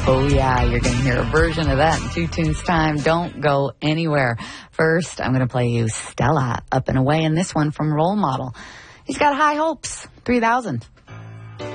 Oh, yeah, you're going to hear a version of that in 2 Tunes time. Don't go anywhere. First, I'm going to play you Stella, Up and Away, and this one from Role Model. He's got high hopes, 3,000.